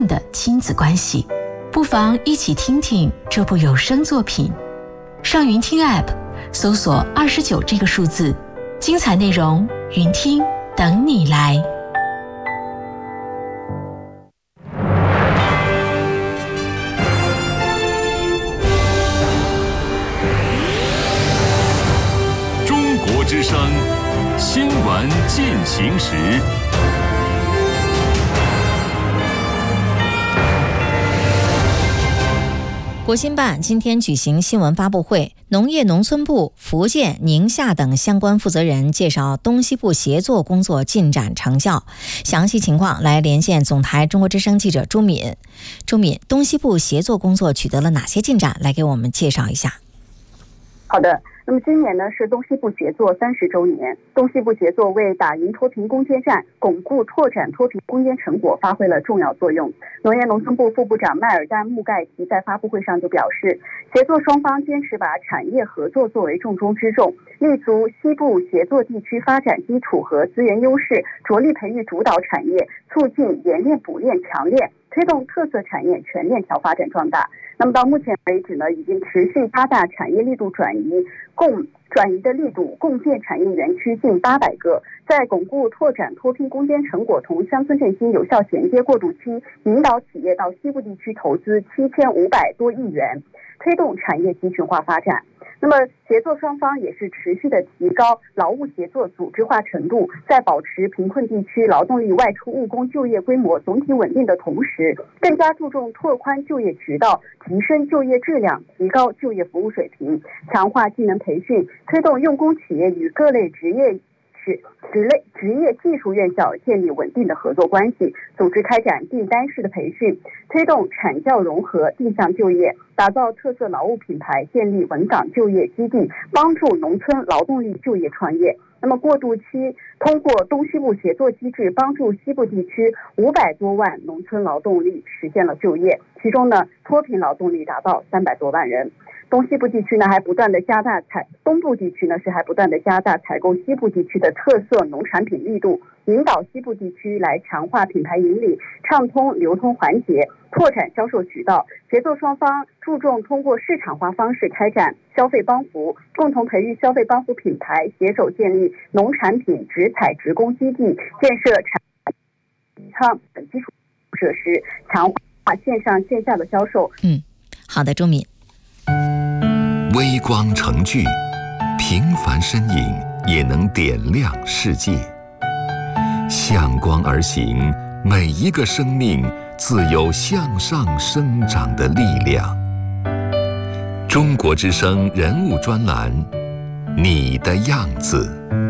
的亲子关系。不妨一起听听这部有声作品。上云听 App 搜索29这个数字，精彩内容云听等你来。 中国之声新闻进行时。 国新办今天举行新闻发布会，农业农村部、福建、宁夏等相关负责人介绍东西部协作工作进展成效。详细情况来连线总台中国之声记者朱敏。朱敏，东西部协作工作取得了哪些进展？来给我们介绍一下。 好的，那么今年呢是东西部协作30周年，东西部协作为打赢脱贫攻坚战、巩固拓展脱贫攻坚成果发挥了重要作用。农业农村部副部长麦尔丹·穆盖提在发布会上就表示，协作双方坚持把产业合作作为重中之重，立足西部协作地区发展基础和资源优势，着力培育主导产业，促进冶炼补炼强炼，推动特色产业全链条发展壮大。那么到目前为止呢，已经持续加大产业力度转移的力度，共建产业园区近800个，在巩固拓展脱贫攻坚成果同乡村振兴有效衔接过渡期，引导企业到西部地区投资7500多亿元，推动产业集群化发展。那么协作双方也是持续的提高劳务协作组织化程度，在保持贫困地区劳动力外出务工就业规模总体稳定的同时，更加注重拓宽就业渠道，提升就业质量，提高就业服务水平，强化技能培训，推动用工企业与各类职业技术院校建立稳定的合作关系，组织开展订单式的培训，推动产教融合定向就业，打造特色劳务品牌，建立稳岗就业基地，帮助农村劳动力就业创业。那么过渡期通过东西部协作机制，帮助西部地区500多万农村劳动力实现了就业，其中呢脱贫劳动力达到300多万人。东西部地区呢还不断的加大东部地区呢还不断的加大采购西部地区的特色农产品力度，引导西部地区来强化品牌引领，畅通流通环节，拓展销售渠道。协作双方注重通过市场化方式开展消费帮扶，共同培育消费帮扶品牌，携手建立农产品直采直供基地，建设产仓等基础设施，强化线上线下的销售。 好的，周敏。 微光成炬，平凡身影也能点亮世界。向光而行，每一个生命自有向上生长的力量。中国之声人物专栏，你的样子。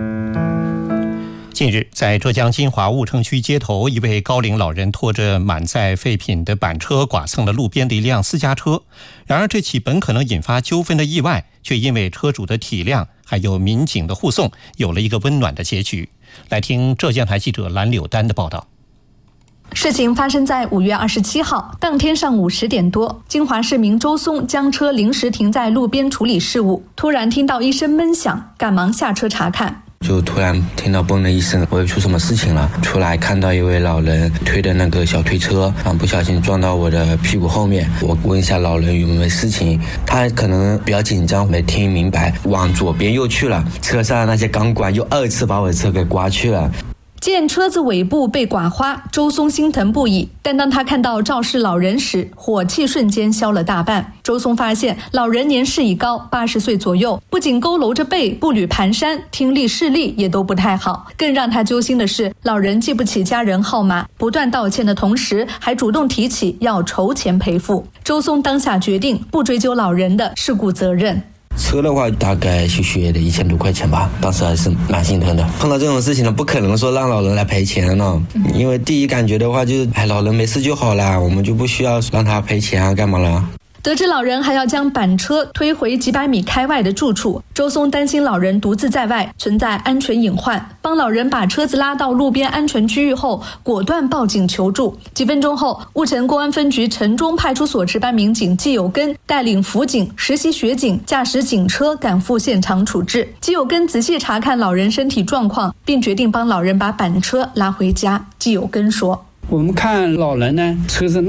近日，在浙江金华婺城区街头，一位高龄老人拖着满载废品的板车剐蹭了路边的一辆私家车。然而，这起本可能引发纠纷的意外，却因为车主的体谅还有民警的护送，有了一个温暖的结局。来听浙江台记者蓝柳丹的报道。 事情发生在5月27号，当天上午10点多，金华市民周松将车临时停在路边处理事务，突然听到一声闷响，赶忙下车查看。 就突然听到嘣的一声，我又出什么事情了？出来看到一位老人推的那个小推车，不小心撞到我的屁股后面。我问一下老人有没有事情，他可能比较紧张，没听明白，往左边又去了。车上那些钢管又2次把我的车给刮去了。 见车子尾部被刮花，周松心疼不已，但当他看到肇事老人时，火气瞬间消了大半。周松发现老人年事已高，80岁左右，不仅佝偻着背，步履蹒跚，听力视力也都不太好。更让他揪心的是，老人记不起家人号码，不断道歉的同时，还主动提起要筹钱赔付。周松当下决定不追究老人的事故责任。 车的话大概去学的1000多块钱吧，当时还是蛮心疼的。碰到这种事情呢，不可能说让老人来赔钱了，因为第一感觉的话就是老人没事就好了，我们就不需要让他赔钱啊干嘛了。 得知老人还要将板车推回几百米开外的住处，周松担心老人独自在外存在安全隐患，帮老人把车子拉到路边安全区域后，果断报警求助。几分钟后，婺城公安分局城中派出所值班民警季有根带领辅警、实习学警驾驶警车赶赴现场处置。季有根仔细查看老人身体状况，并决定帮老人把板车拉回家。季有根说： 我们看老人呢，车子